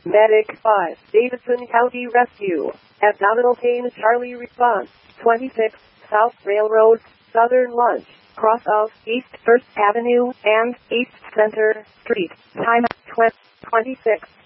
Medic 5, Davidson County Rescue. Abdominal pain, Charlie response. 26, South Railroad, Southern Lunch, cross of East 1st Avenue and East Center Street. Time 26.